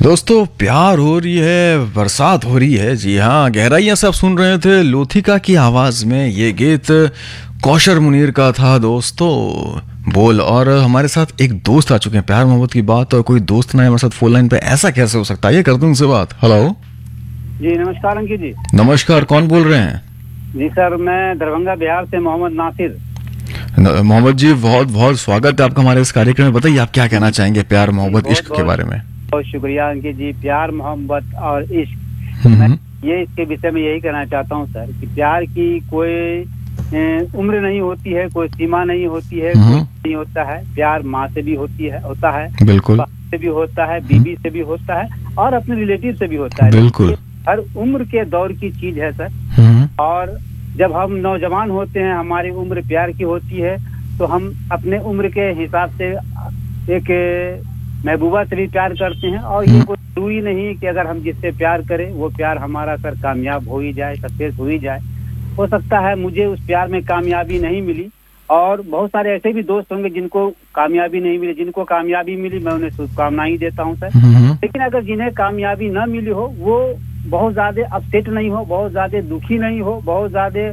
दोस्तों, प्यार हो रही है, बरसात हो रही है। जी हाँ, गहराइयां से आप सुन रहे थे लोथिका की आवाज में। ये गीत कौशर मुनीर का था दोस्तों। बोल। और हमारे साथ एक दोस्त आ चुके हैं। प्यार मोहब्बत की बात और कोई दोस्त ना है हमारे साथ फोन लाइन पे, ऐसा कैसे हो सकता है? ये कर दूं उनसे बात। हेलो जी, नमस्कार अंकित जी। नमस्कार, कौन बोल रहे हैं? जी सर, मैं दरभंगा बिहार से मोहम्मद नासिर। मोहम्मद जी, बहुत बहुत स्वागत है आपका हमारे इस कार्यक्रम में। बताइए, आप क्या कहना चाहेंगे प्यार मोहब्बत इश्क के बारे में? बहुत शुक्रिया अंकित जी। प्यार मोहब्बत और इश्क, मैं ये इसके विषय में यही कहना चाहता हूँ सर कि प्यार की कोई उम्र नहीं होती है, कोई सीमा नहीं होती है, कोई नहीं होता है। प्यार माँ से भी होता है, बिल्कुल, बाप से भी होता है, बीवी से भी होता है और अपने रिलेटिव से भी होता है। बिल्कुल, हर उम्र के दौर की चीज है सर। और जब हम नौजवान होते हैं, हमारी उम्र प्यार की होती है, तो हम अपने उम्र के हिसाब से एक महबूबा से भी प्यार करते हैं। और ये कोई जरूरी नहीं कि अगर हम जिससे प्यार करें वो प्यार हमारा सर कामयाब हो ही जाए, सक्सेस हो ही जाए। हो सकता है मुझे उस प्यार में कामयाबी नहीं मिली, और बहुत सारे ऐसे भी दोस्त होंगे जिनको कामयाबी नहीं मिली। जिनको कामयाबी मिली, मैं उन्हें शुभकामनाएं देता हूँ सर। लेकिन अगर जिन्हें कामयाबी न मिली हो, वो बहुत ज्यादा अपसेट नहीं हो, बहुत ज्यादा दुखी नहीं हो, बहुत ज्यादा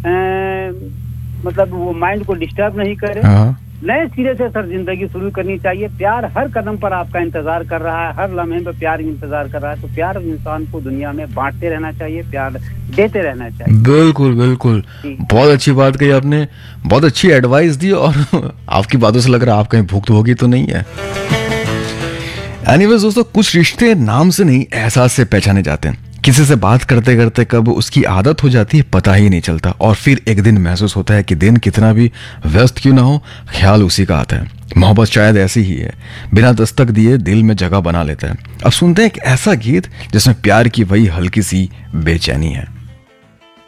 मतलब वो माइंड को डिस्टर्ब नहीं करे। नए सिरे से सर जिंदगी शुरू करनी चाहिए। प्यार हर कदम पर आपका इंतजार कर रहा है, हर लम्हे में प्यार इंतजार कर रहा है। तो प्यार इंसान को दुनिया में बांटते रहना चाहिए, प्यार देते रहना चाहिए। बिल्कुल बिल्कुल, बहुत अच्छी बात कही आपने, बहुत अच्छी एडवाइस दी। और आपकी बातों से लग रहा है आप कहीं भुगत होगी तो नहीं है। एनीवेज दोस्तों, कुछ रिश्ते नाम से नहीं, एहसास से पहचाने जाते हैं। किसी से बात करते करते कब उसकी आदत हो जाती है पता ही नहीं चलता, और फिर एक दिन महसूस होता है कि दिन कितना भी व्यस्त क्यों ना हो, ख्याल उसी का आता है। मोहब्बत शायद ऐसी ही है, बिना दस्तक दिए दिल में जगह बना लेता है। अब सुनते हैं एक ऐसा गीत जिसमें प्यार की वही हल्की सी बेचैनी है।